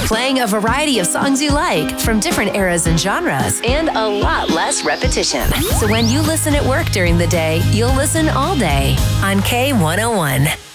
Playing a variety of songs you like from different eras and genres, and a lot less repetition. So when you listen at work during the day, you'll listen all day on K101.